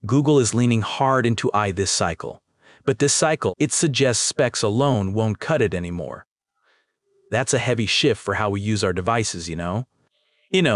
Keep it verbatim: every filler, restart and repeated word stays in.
Google is leaning hard into A I this cycle. But this cycle, it suggests specs alone won't cut it anymore. That's a heavy shift for how we use our devices, you know?